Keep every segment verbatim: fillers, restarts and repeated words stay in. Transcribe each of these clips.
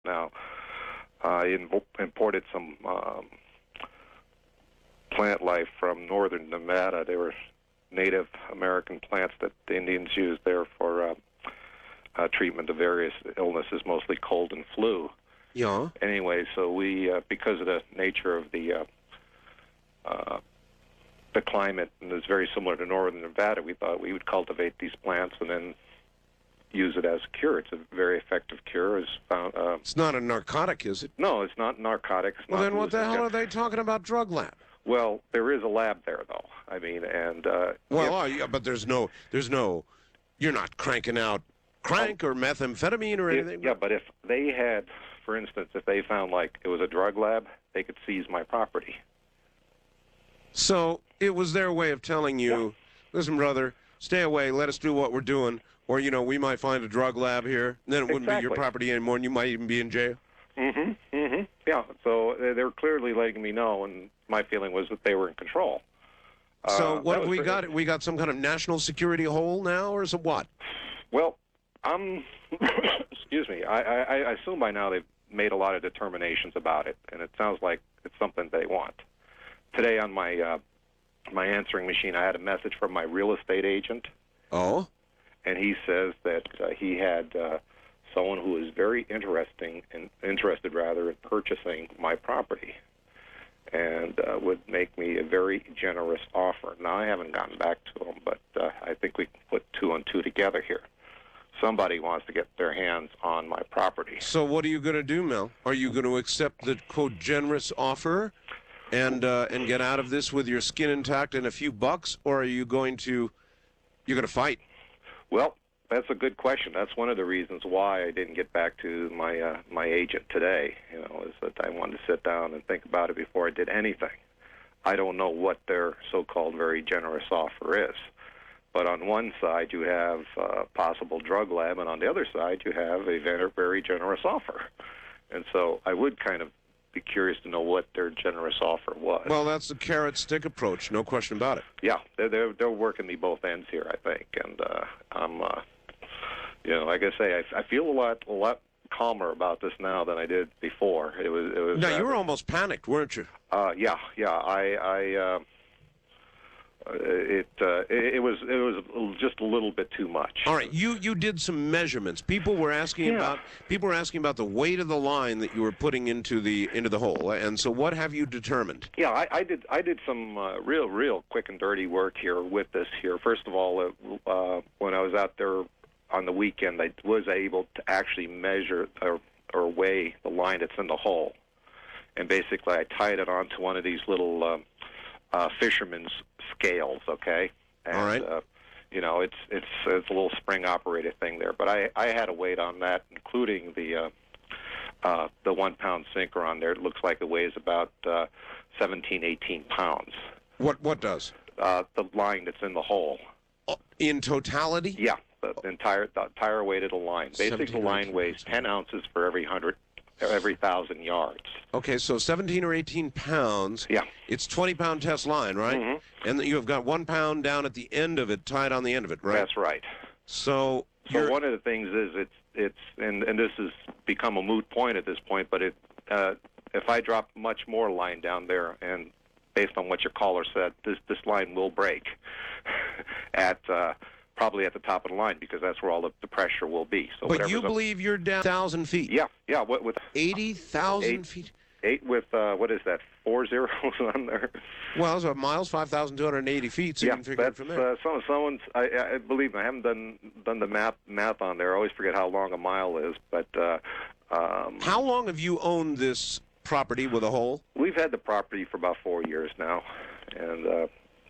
Now, I imported some um, plant life from northern Nevada. They were Native American plants that the Indians used there for uh, uh, treatment of various illnesses, mostly cold and flu. Yeah. Anyway, so we, uh, because of the nature of the uh, uh, the climate, and it's very similar to northern Nevada, we thought we would cultivate these plants and then use it as a cure. It's a very effective cure. Is found. Uh, it's not a narcotic, is it? No, it's not narcotics. Well, not then what the hell are they talking about drug lab? Well, there is a lab there, though. I mean, and uh, well, if, oh, yeah, but there's no, there's no, you're not cranking out crank or methamphetamine or anything. If, yeah, but if they had, for instance, if they found like it was a drug lab, they could seize my property. So it was their way of telling you, yeah. listen, brother, stay away. Let us do what we're doing. Or, you know, we might find a drug lab here, and then it wouldn't exactly. be your property anymore, and you might even be in jail. Mm-hmm, mm-hmm. Yeah, so they were clearly letting me know, and my feeling was that they were in control. So uh, what have we pretty... got? We got some kind of national security hole now, or is it what? Well, I'm, excuse me, I, I, I assume by now they've made a lot of determinations about it, and it sounds like it's something they want. Today on my, uh, my answering machine, I had a message from my real estate agent. Oh? And he says that uh, he had uh, someone who is very interesting and interested rather in purchasing my property, and uh, would make me a very generous offer. Now I haven't gotten back to him, but uh, I think we can put two and two together here. Somebody wants to get their hands on my property. So what are you going to do, Mel? Are you going to accept the quote generous offer, and uh, and get out of this with your skin intact and a few bucks, or are you going to you're going to fight? Well, that's a good question. That's one of the reasons why I didn't get back to my uh, my agent today. You know, is that I wanted to sit down and think about it before I did anything. I don't know what their so-called very generous offer is, but on one side you have a possible drug lab, and on the other side you have a very very generous offer. And so I would kind of be curious to know what their generous offer was. Well, that's the carrot stick approach, no question about it. Yeah, they're they're, they're working me both ends here, I think, and uh, I'm, uh, you know, like I say, I, I feel a lot a lot calmer about this now than I did before. It was it was. Now uh, you were almost panicked, weren't you? Uh, yeah, yeah. I I. Uh, It, uh, it it was it was just a little bit too much. All right, you you did some measurements. People were asking yeah. about people were asking about the weight of the line that you were putting into the into the hole. And so, what have you determined? Yeah, I, I did I did some uh, real real quick and dirty work here with this here. First of all, uh, uh, when I was out there on the weekend, I was able to actually measure or, or weigh the line that's in the hole, and basically I tied it onto one of these little uh, uh, fisherman's scales, okay? And, all right. Uh, you know, it's it's it's a little spring-operated thing there, but I I had a weight on that, including the uh, uh, the one-pound sinker on there. It looks like it weighs about uh, seventeen, eighteen pounds. What what does? Uh, the line that's in the hole. In totality? Yeah, the entire the entire weight of the line. Basically, the line weighs ten ounces for every hundred. every thousand yards. Okay, so seventeen or eighteen pounds. Yeah. It's twenty-pound test line, right? Mm-hmm. And you have got one pound down at the end of it, tied on the end of it, right? That's right. So, so one of the things is it's it's and and this has become a moot point at this point, but it uh, if I drop much more line down there, and based on what your caller said, this this line will break at. Uh, Probably at the top of the line, because that's where all the, the pressure will be. So but you up, believe you're down thousand feet? Yeah, yeah. What, with eighty thousand feet? Eight with uh, what is that? Four zeros on there. Well, so miles, five thousand two hundred eighty feet. So yeah, you can figure that's, it from there. Uh, some, someone's. I, I believe me, I haven't done done the math math on there. I always forget how long a mile is. But uh, um, how long have you owned this property with a hole? We've had the property for about four years now, and. Uh,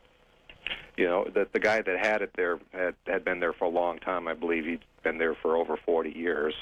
You know, that the guy that had it there had, had been there for a long time. I believe he'd been there for over forty years.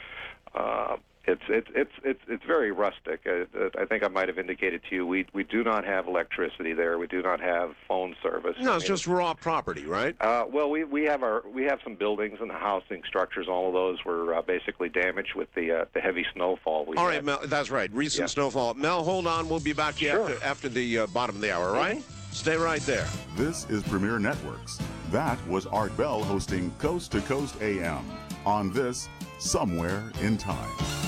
Uh, it's it's it's it's it's very rustic. I, I think I might have indicated to you we we do not have electricity there. We do not have phone service. No, it's I mean, just raw property, right? Uh, well, we we have our we have some buildings and housing structures. All of those were uh, basically damaged with the uh, the heavy snowfall. We all had. right, Mel. That's right. Recent yeah. snowfall. Mel, hold on. We'll be back to you Sure. after after the uh, bottom of the hour. Right? Mm-hmm. Stay right there. This is Premier Networks. That was Art Bell hosting Coast to Coast A M on this Somewhere in Time.